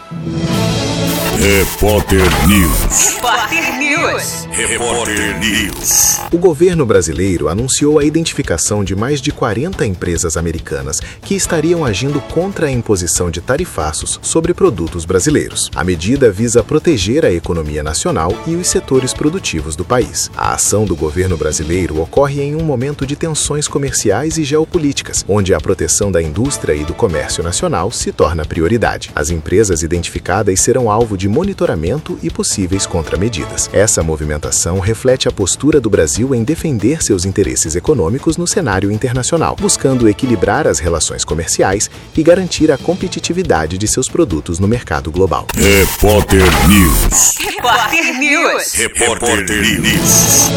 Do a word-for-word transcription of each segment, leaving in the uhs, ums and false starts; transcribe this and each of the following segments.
Repórter News. Repórter News. Repórter News. O governo brasileiro anunciou a identificação de mais de quarenta empresas americanas que estariam agindo contra a imposição de tarifaços sobre produtos brasileiros. A medida visa proteger a economia nacional e os setores produtivos do país. A ação do governo brasileiro ocorre em um momento de tensões comerciais e geopolíticas, onde a proteção da indústria e do comércio nacional se torna prioridade. As empresas identificadas serão alvo de monitoramento e possíveis contramedidas. Essa movimentação reflete a postura do Brasil em defender seus interesses econômicos no cenário internacional, buscando equilibrar as relações comerciais e garantir a competitividade de seus produtos no mercado global. Repórter News. Repórter News. Repórter News.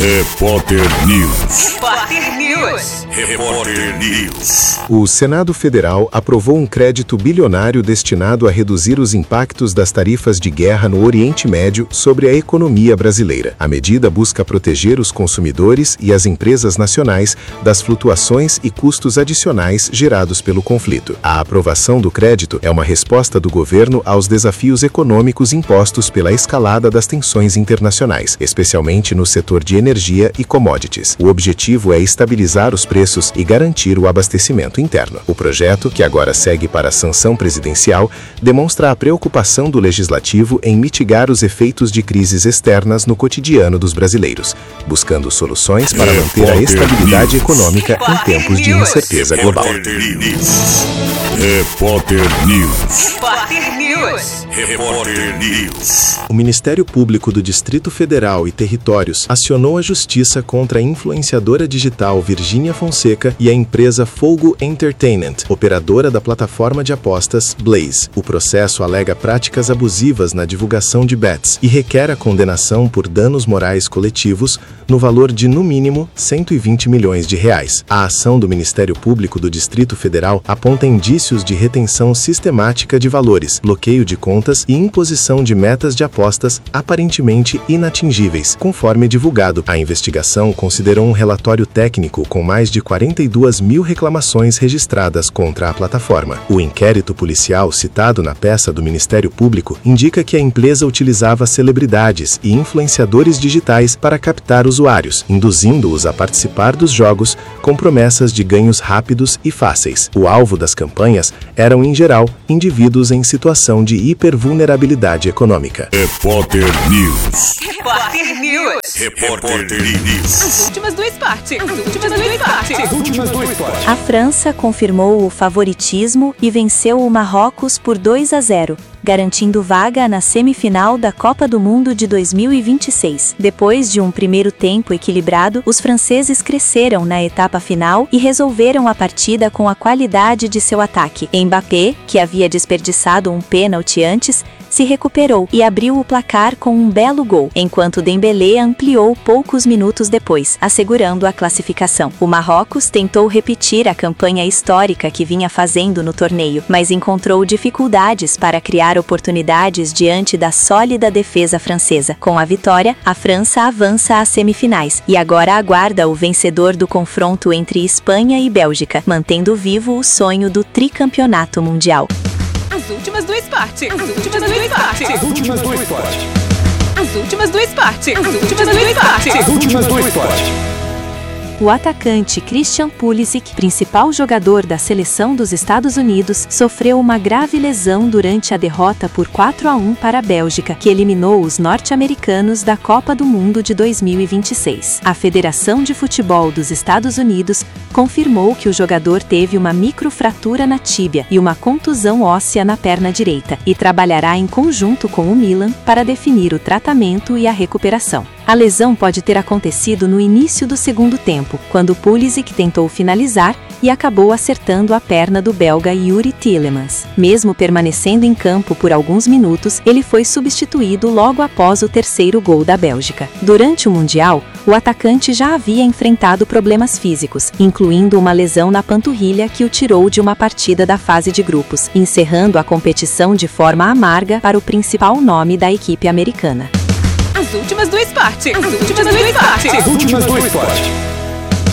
Repórter News. Repórter News. Repórter News. O Senado Federal aprovou um crédito bilionário destinado a reduzir os impactos das tarifas de guerra no Oriente Médio sobre a economia brasileira. A medida busca proteger os consumidores e as empresas nacionais das flutuações e custos adicionais gerados pelo conflito. A aprovação do crédito é uma resposta do governo aos desafios econômicos impostos pela escalada das tensões internacionais, especialmente no setor de energia e commodities. O objetivo é estabilizar os preços e garantir o abastecimento interno. O projeto, que agora segue para a sanção presidencial, demonstra a preocupação do legislativo em mitigar os efeitos de crises externas no cotidiano dos brasileiros, buscando soluções para manter a estabilidade econômica em tempos de incerteza global. Repórter News. Repórter News. Repórter News. Repórter News. O Ministério Público do Distrito Federal e Territórios acionou a justiça contra a influenciadora digital Virgínia Fonseca e a empresa Fogo Entertainment, operadora da plataforma de apostas Blaze. O processo alega práticas abusivas na divulgação de bets e requer a condenação por danos morais coletivos no valor de, no mínimo, cento e vinte milhões de reais. A ação do Ministério Público do Distrito Federal aponta indícios de retenção sistemática de valores, bloqueio de contas e imposição de metas de apostas aparentemente inatingíveis, conforme divulgado. A investigação considerou um relatório técnico com mais de quarenta e duas mil reclamações registradas contra a plataforma. O inquérito policial citado na peça do Ministério Público indica que a empresa utilizava celebridades e influenciadores digitais para captar usuários, induzindo-os a participar dos jogos com promessas de ganhos rápidos e fáceis. O alvo das campanhas eram, em geral, indivíduos em situação de hipervulnerabilidade econômica. Repórter News. Repórter News. Repórter News. As últimas do esporte. As últimas do esporte. As últimas do esporte. A França confirmou o favoritismo e venceu o Marrocos por dois a zero, garantindo vaga na semifinal da Copa do Mundo de dois mil e vinte e seis. Depois de um primeiro tempo equilibrado, os franceses cresceram na etapa final e resolveram a partida com a qualidade de seu ataque. Mbappé, que havia desperdiçado um pênalti antes, se recuperou e abriu o placar com um belo gol, enquanto Dembélé ampliou poucos minutos depois, assegurando a classificação. O Marrocos tentou repetir a campanha histórica que vinha fazendo no torneio, mas encontrou dificuldades para criar oportunidades diante da sólida defesa francesa. Com a vitória, a França avança às semifinais e agora aguarda o vencedor do confronto entre Espanha e Bélgica, mantendo vivo o sonho do tricampeonato mundial. As últimas do esporte. As últimas do esporte. As últimas do esporte. As últimas do esporte. As últimas do esporte. As últimas do esporte. O atacante Christian Pulisic, principal jogador da seleção dos Estados Unidos, sofreu uma grave lesão durante a derrota por quatro a um para a Bélgica, que eliminou os norte-americanos da Copa do Mundo de dois mil e vinte e seis. A Federação de Futebol dos Estados Unidos confirmou que o jogador teve uma microfratura na tíbia e uma contusão óssea na perna direita, e trabalhará em conjunto com o Milan para definir o tratamento e a recuperação. A lesão pode ter acontecido no início do segundo tempo, quando Pulisic tentou finalizar e acabou acertando a perna do belga Yuri Tillemans. Mesmo permanecendo em campo por alguns minutos, ele foi substituído logo após o terceiro gol da Bélgica. Durante o Mundial, o atacante já havia enfrentado problemas físicos, incluindo uma lesão na panturrilha que o tirou de uma partida da fase de grupos, encerrando a competição de forma amarga para o principal nome da equipe americana. As últimas do esporte. As últimas do esporte. As últimas do esporte.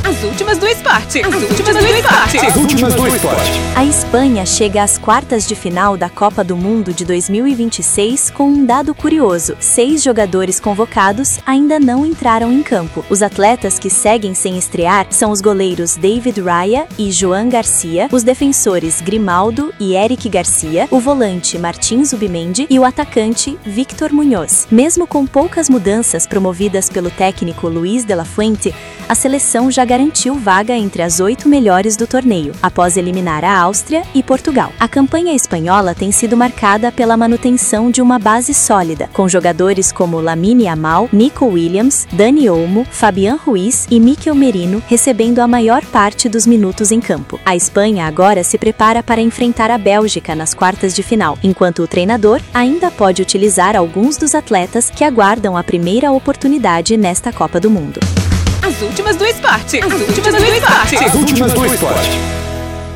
As últimas do esporte. As últimas do esporte. As últimas do esporte. A Espanha chega às quartas de final da Copa do Mundo de dois mil e vinte e seis com um dado curioso. Seis jogadores convocados ainda não entraram em campo. Os atletas que seguem sem estrear são os goleiros David Raya e Joan Garcia, os defensores Grimaldo e Eric Garcia, o volante Martín Zubimendi e o atacante Víctor Muñoz. Mesmo com poucas mudanças promovidas pelo técnico Luis de la Fuente, a seleção já garantiu vaga entre as oito melhores do torneio, após eliminar a Áustria e Portugal. A campanha espanhola tem sido marcada pela manutenção de uma base sólida, com jogadores como Lamine Yamal, Nico Williams, Dani Olmo, Fabián Ruiz e Mikel Merino recebendo a maior parte dos minutos em campo. A Espanha agora se prepara para enfrentar a Bélgica nas quartas de final, enquanto o treinador ainda pode utilizar alguns dos atletas que aguardam a primeira oportunidade nesta Copa do Mundo. As últimas do esporte. As últimas do esporte. As últimas do esporte.